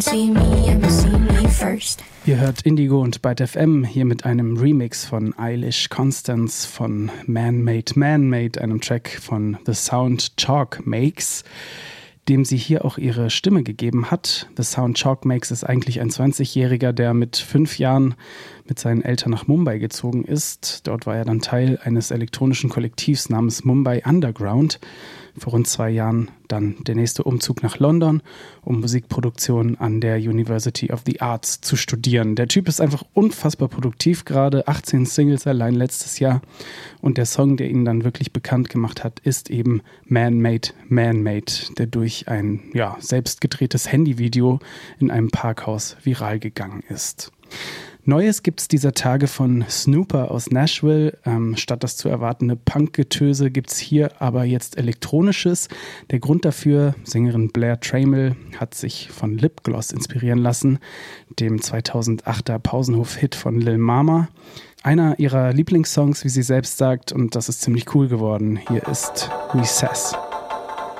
Ihr hört Indigo und Byte FM hier mit einem Remix von Eilish Constance von Man-Made, einem Track von The Sound Chalk Makes, dem sie hier auch ihre Stimme gegeben hat. The Sound Chalk Makes ist eigentlich ein 20-Jähriger, der mit 5 Jahren mit seinen Eltern nach Mumbai gezogen ist. Dort war er dann Teil eines elektronischen Kollektivs namens Mumbai Underground. Vor rund 2 Jahren dann der nächste Umzug nach London, um Musikproduktion an der University of the Arts zu studieren. Der Typ ist einfach unfassbar produktiv gerade, 18 Singles allein letztes Jahr. Und der Song, der ihn dann wirklich bekannt gemacht hat, ist eben Man-Made, der durch ein selbst gedrehtes Handyvideo in einem Parkhaus viral gegangen ist. Neues gibt's dieser Tage von Snooper aus Nashville. Statt das zu erwartende Punk-Getöse gibt's hier aber jetzt Elektronisches. Der Grund dafür, Sängerin Blair Trammell hat sich von Lipgloss inspirieren lassen, dem 2008er Pausenhof-Hit von Lil Mama. Einer ihrer Lieblingssongs, wie sie selbst sagt, und das ist ziemlich cool geworden. Hier ist Recess.